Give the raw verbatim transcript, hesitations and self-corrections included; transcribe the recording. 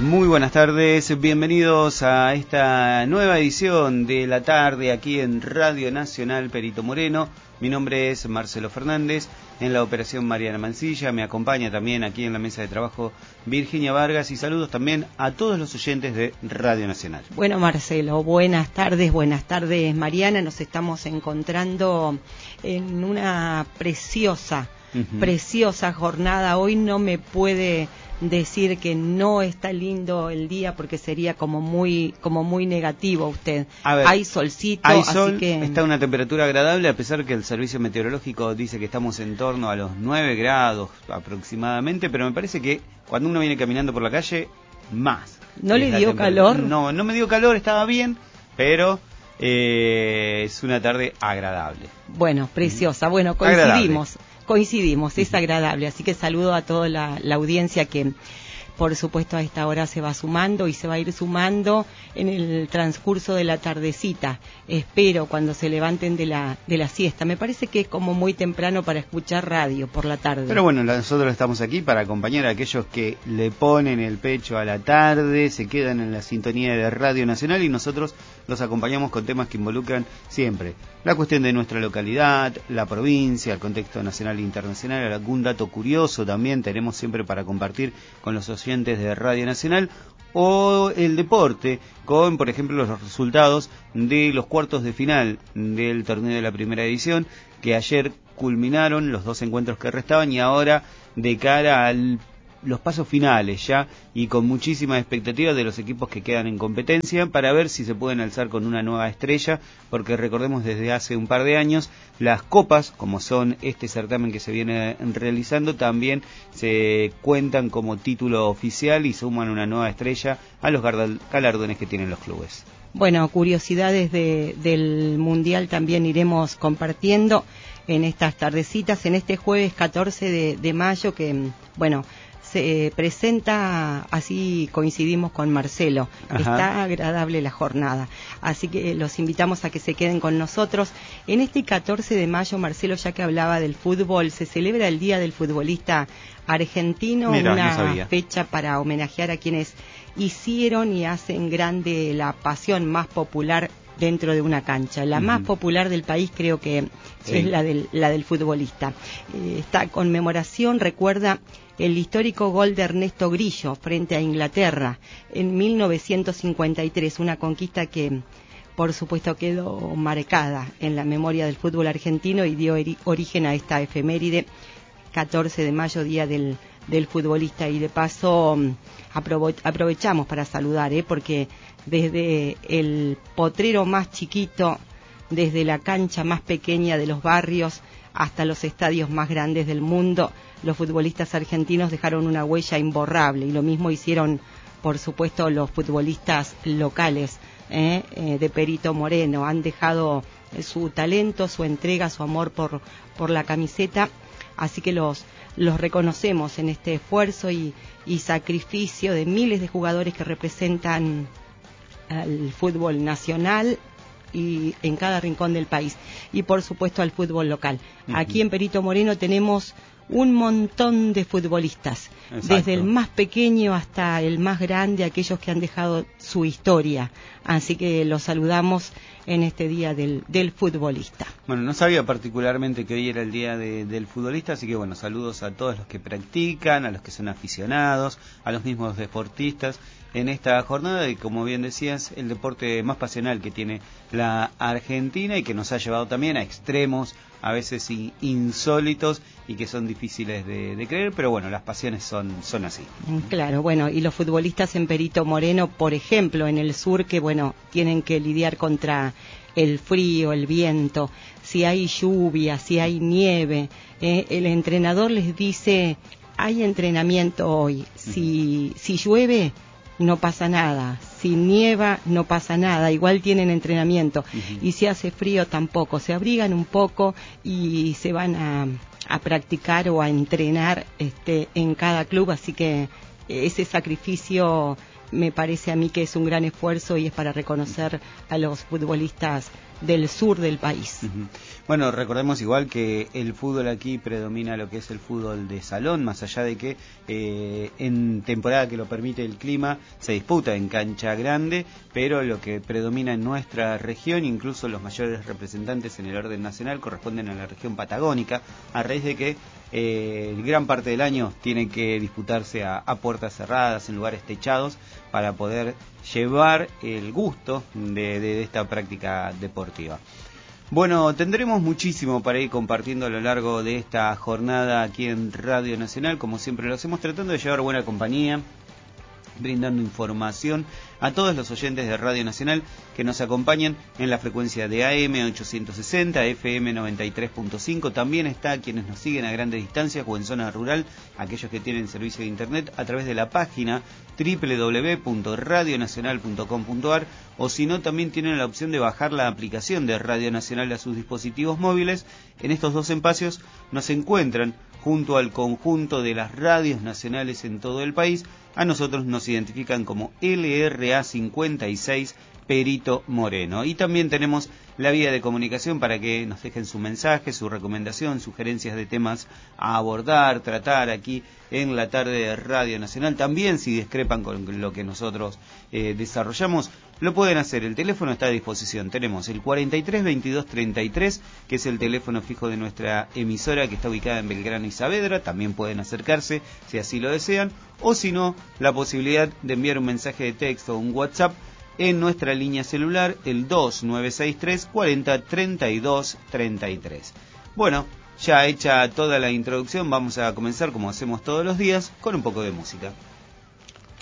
Muy buenas tardes, bienvenidos a esta nueva edición de la tarde aquí en Radio Nacional Perito Moreno. Mi nombre es Marcelo Fernández, en la operación Mariana Mancilla, me acompaña también aquí en la mesa de trabajo Virginia Vargas y saludos también a todos los oyentes de Radio Nacional. Bueno, Marcelo, buenas tardes, buenas tardes Mariana, nos estamos encontrando en una preciosa, uh-huh. preciosa jornada. Hoy no me puede decir que no está lindo el día porque sería como muy como muy negativo usted. A ver, hay solcito, hay sol, así que está una temperatura agradable a pesar que el servicio meteorológico dice que estamos en torno a los nueve grados aproximadamente, pero me parece que cuando uno viene caminando por la calle, más. ¿No le dio calor? No, no me dio calor, estaba bien, pero eh, es una tarde agradable. Bueno, preciosa, bueno, coincidimos. Agradable. Coincidimos, es agradable, así que saludo a toda la, la audiencia que por supuesto a esta hora se va sumando y se va a ir sumando en el transcurso de la tardecita. Espero cuando se levanten de la de la siesta. Me parece que es como muy temprano para escuchar radio por la tarde. Pero bueno, nosotros estamos aquí para acompañar a aquellos que le ponen el pecho a la tarde, se quedan en la sintonía de Radio Nacional y nosotros los acompañamos con temas que involucran siempre la cuestión de nuestra localidad, la provincia, el contexto nacional e internacional, algún dato curioso también tenemos siempre para compartir con los oyentes de Radio Nacional, o el deporte, con por ejemplo los resultados de los cuartos de final del torneo de la primera edición, que ayer culminaron los dos encuentros que restaban y ahora de cara al los pasos finales ya y con muchísima expectativa de los equipos que quedan en competencia para ver si se pueden alzar con una nueva estrella, porque recordemos desde hace un par de años las copas, como son este certamen que se viene realizando, también se cuentan como título oficial y suman una nueva estrella a los galardones que tienen los clubes. Bueno, curiosidades de, del Mundial también iremos compartiendo en estas tardecitas, en este jueves catorce de, de mayo que, bueno, se presenta, así coincidimos con Marcelo. Ajá. Está agradable la jornada, así que los invitamos a que se queden con nosotros. En este catorce de mayo, Marcelo, ya que hablaba del fútbol, se celebra el Día del Futbolista Argentino. Mirá, una no fecha para homenajear a quienes hicieron y hacen grande la pasión más popular dentro de una cancha. La uh-huh. más popular del país creo que sí. es la del, la del futbolista. Eh, esta conmemoración recuerda el histórico gol de Ernesto Grillo frente a Inglaterra en mil novecientos cincuenta y tres, una conquista que por supuesto quedó marcada en la memoria del fútbol argentino y dio eri- origen a esta efeméride, catorce de mayo, Día del, del Futbolista. Y de paso aprove- aprovechamos para saludar, ¿eh? porque desde el potrero más chiquito, desde la cancha más pequeña de los barrios hasta los estadios más grandes del mundo, los futbolistas argentinos dejaron una huella imborrable, y lo mismo hicieron, por supuesto, los futbolistas locales ¿eh? Eh, de Perito Moreno. Han dejado su talento, su entrega, su amor por, por la camiseta, así que los, los reconocemos en este esfuerzo y, y sacrificio de miles de jugadores que representan al fútbol nacional y en cada rincón del país, y por supuesto al fútbol local. Uh-huh. Aquí en Perito Moreno tenemos un montón de futbolistas, exacto, desde el más pequeño hasta el más grande, aquellos que han dejado su historia, así que los saludamos en este día del, del futbolista. Bueno, no sabía particularmente que hoy era el día de, del futbolista, así que bueno, saludos a todos los que practican, a los que son aficionados, a los mismos deportistas en esta jornada, y como bien decías, el deporte más pasional que tiene la Argentina y que nos ha llevado también a extremos a veces insólitos y que son difíciles de, de creer, pero bueno, las pasiones son, son así. Claro, bueno, y los futbolistas en Perito Moreno, por ejemplo, en el sur, que bueno, tienen que lidiar contra el frío, el viento, si hay lluvia, si hay nieve, eh, el entrenador les dice, hay entrenamiento hoy, si, uh-huh. si llueve, no pasa nada, si nieva no pasa nada, igual tienen entrenamiento, uh-huh. y si hace frío tampoco, se abrigan un poco y se van a, a practicar o a entrenar este, en cada club, así que ese sacrificio me parece a mí que es un gran esfuerzo y es para reconocer a los futbolistas del sur del país. Uh-huh. Bueno, recordemos igual que el fútbol aquí predomina lo que es el fútbol de salón, más allá de que eh, en temporada que lo permite el clima se disputa en cancha grande, pero lo que predomina en nuestra región, incluso los mayores representantes en el orden nacional corresponden a la región patagónica, a raíz de que eh, gran parte del año tiene que disputarse a, a puertas cerradas, en lugares techados, para poder llevar el gusto de, de, de esta práctica deportiva. Bueno, tendremos muchísimo para ir compartiendo a lo largo de esta jornada aquí en Radio Nacional, como siempre lo hacemos, tratando de llevar buena compañía, brindando información a todos los oyentes de Radio Nacional que nos acompañan en la frecuencia de A M ochocientos sesenta, F M noventa y tres punto cinco. También está quienes nos siguen a grandes distancias o en zona rural, aquellos que tienen servicio de internet a través de la página doble u doble u doble u punto radio nacional punto com punto a r, o si no también tienen la opción de bajar la aplicación de Radio Nacional a sus dispositivos móviles. En estos dos espacios nos encuentran junto al conjunto de las radios nacionales en todo el país. A nosotros nos identifican como L R A cincuenta y seis Perito Moreno. Y también tenemos la vía de comunicación para que nos dejen su mensaje, su recomendación, sugerencias de temas a abordar, tratar aquí en la tarde de Radio Nacional. También si discrepan con lo que nosotros eh, desarrollamos, lo pueden hacer. El teléfono está a disposición. Tenemos el cuarenta y tres veintidós treinta y tres, que es el teléfono fijo de nuestra emisora, que está ubicada en Belgrano y Saavedra. También pueden acercarse si así lo desean, o si no, la posibilidad de enviar un mensaje de texto o un WhatsApp en nuestra línea celular, el dos nueve seis tres cuarenta treinta y dos treinta y tres. Bueno, ya hecha toda la introducción, vamos a comenzar como hacemos todos los días con un poco de música.